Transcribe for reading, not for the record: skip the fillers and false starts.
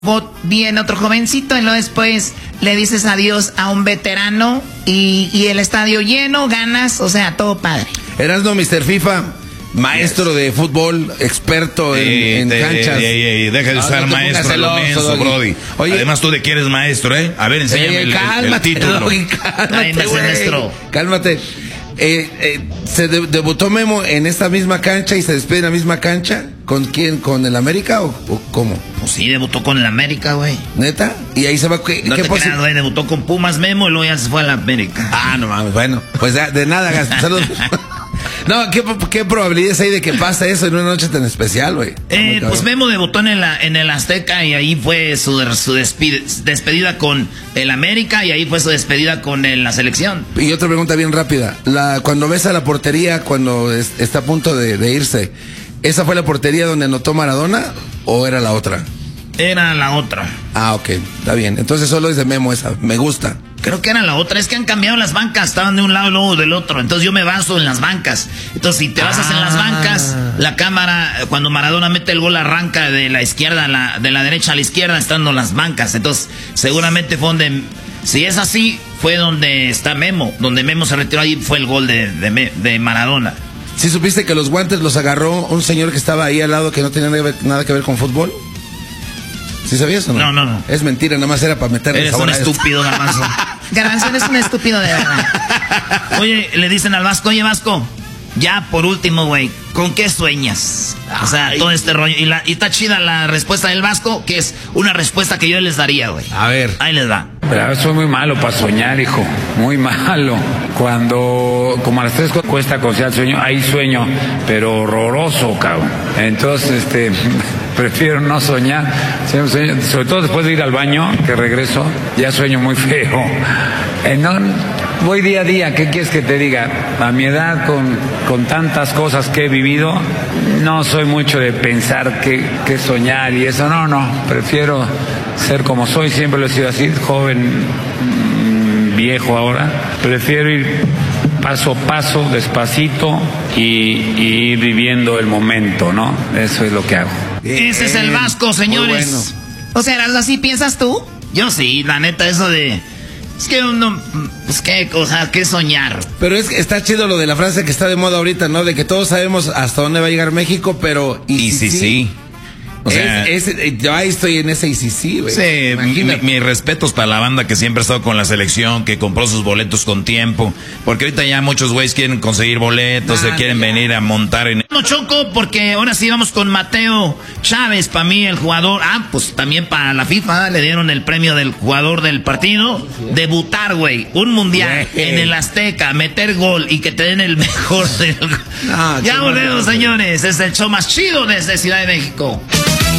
Viene otro jovencito y luego después le dices adiós a un veterano y el estadio lleno, ganas, o sea, todo padre. Erasmo, Mr. FIFA, maestro de fútbol, experto en canchas. Deja de usar maestro a lo menso, Brody. Oye, además tú de que eres maestro, ¿eh? A ver, enséñame el título. Cálmate. ¿Se debutó Memo en esta misma cancha y se despide en la misma cancha? ¿Con quién? ¿Con el América o cómo? Pues sí, debutó con el América, güey. ¿Neta? Y ahí se va... No te creas, güey, debutó con Pumas Memo y luego ya se fue a la América. Ah, no mames, bueno, pues de nada, saludos. No, ¿qué probabilidades hay de que pase eso en una noche tan especial, güey? Pues Memo debutó en el Azteca y ahí fue su despedida con el América y ahí fue su despedida con la selección. Y otra pregunta bien rápida. Cuando ves a la portería, cuando está a punto de irse, ¿esa fue la portería donde anotó Maradona o era la otra? Era la otra. Ah, ok, está bien. Entonces solo es de Memo esa, me gusta. Creo que era la otra, es que han cambiado las bancas, estaban de un lado y luego del otro, entonces yo me baso en las bancas. Entonces si te basas en las bancas, la cámara, cuando Maradona mete el gol, arranca de la izquierda, de la derecha a la izquierda, estando las bancas. Entonces seguramente fue donde, si es así, fue donde está Memo, donde Memo se retiró, ahí fue el gol de Maradona. ¿Sí supiste que los guantes los agarró un señor que estaba ahí al lado que no tenía nada que ver con fútbol? ¿Sí sabías o no? No. Es mentira, nada más era para meterle sabor a esto. Eres un estúpido, Garbanzo. Garbanzo, eres un estúpido de verdad. Oye, le dicen al Vasco, oye, Vasco, ya por último, güey, ¿con qué sueñas? O sea, todo este rollo. Y está chida la respuesta del Vasco, que es una respuesta que yo les daría, güey. A ver. Ahí les va. Pero soy muy malo para soñar, hijo. Muy malo. Cuando, como a las 3 cuesta conciliar el sueño, ahí sueño, pero horroroso, cabrón. Entonces, prefiero no soñar. Sobre todo después de ir al baño, que regreso, ya sueño muy feo. Voy día a día, ¿qué quieres que te diga? A mi edad, con tantas cosas que he vivido, no soy mucho de pensar que soñar y eso. No, prefiero ser como soy, siempre lo he sido así, joven, viejo ahora. Prefiero ir paso a paso, despacito y ir viviendo el momento, ¿no? Eso es lo que hago. Ese es el Vasco, señores. Bueno. O sea, ¿así piensas tú? Yo sí, la neta, eso de... Es que uno, pues qué cosa, qué soñar. Pero está chido lo de la frase que está de moda ahorita, ¿no? De que todos sabemos hasta dónde va a llegar México, pero... Y sí. O sea, yo ahí estoy en ese sí, güey. Sí, mis respetos para la banda que siempre ha estado con la selección, que compró sus boletos con tiempo. Porque ahorita ya muchos güeyes quieren conseguir boletos, se quieren venir a montar en... No, Choco, porque ahora sí vamos con Mateo Chávez, para mí el jugador... pues también para la FIFA le dieron el premio del jugador del partido. Debutar, güey, un mundial en el Azteca, meter gol y que te den el mejor del... Ya volvemos, señores, es el show más chido desde Ciudad de México.